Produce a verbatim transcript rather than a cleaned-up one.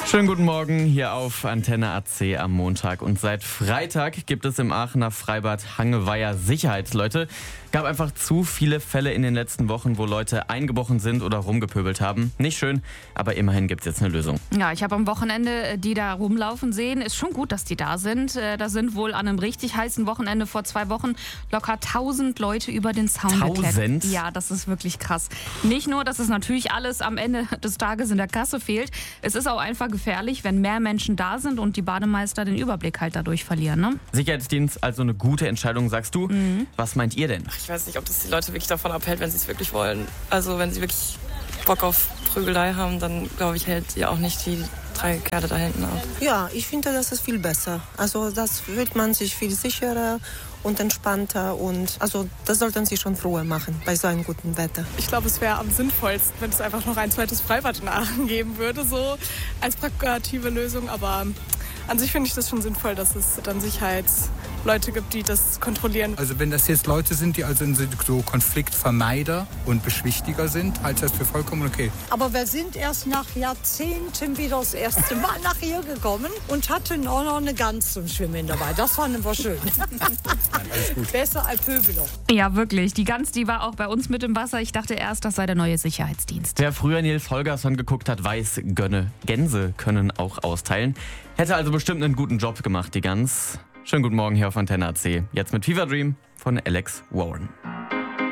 Schönen guten Morgen hier auf Antenne A C am Montag. Und seit Freitag gibt es im Aachener Freibad Hangeweiher Sicherheitsleute. Gab einfach zu viele Fälle in den letzten Wochen, wo Leute eingebrochen sind oder rumgepöbelt haben. Nicht schön, aber immerhin gibt es jetzt eine Lösung. Ja, ich habe am Wochenende die da rumlaufen sehen. Ist schon gut, dass die da sind. Da sind wohl an einem richtig heißen Wochenende vor zwei Wochen locker tausend Leute über den Zaun geklettert. Tausend? Ja, das ist wirklich krass. Nicht nur, dass es natürlich alles am Ende des Tages in der Kasse fehlt. Es ist auch einfach gefährlich, wenn mehr Menschen da sind und die Bademeister den Überblick halt dadurch verlieren. Ne? Sicherheitsdienst, also eine gute Entscheidung, sagst du. Mhm. Was meint ihr denn? Ich weiß nicht, ob das die Leute wirklich davon abhält, wenn sie es wirklich wollen. Also wenn sie wirklich Bock auf Prügelei haben, dann glaube ich, hält sie auch nicht die drei Kerle da hinten ab. Ja, ich finde, das ist viel besser. Also das fühlt man sich viel sicherer und entspannter und also das sollten sie schon früher machen bei so einem guten Wetter. Ich glaube, es wäre am sinnvollsten, wenn es einfach noch ein zweites Freibad in Aachen geben würde, so als plakative Lösung. Aber an sich finde ich das schon sinnvoll, dass es dann Sicherheitsleute gibt, die das kontrollieren. Also wenn das jetzt Leute sind, die also so Konfliktvermeider und Beschwichtiger sind, halte ich das für vollkommen okay. Aber wir sind erst nach Jahrzehnten wieder das erste Mal nach hier gekommen und hatten auch noch eine Gans zum Schwimmen dabei. Das fanden wir schön. Alles gut. Besser als Pöbel. Ja, wirklich. Die Gans, die war auch bei uns mit im Wasser. Ich dachte erst, das sei der neue Sicherheitsdienst. Wer früher Nils Holgersson geguckt hat, weiß, gönne. Gänse können auch austeilen. Hätte also bestimmt einen guten Job gemacht, die Gans. Schönen guten Morgen hier auf Antenne A C. Jetzt mit Fever Dream von Alex Warren.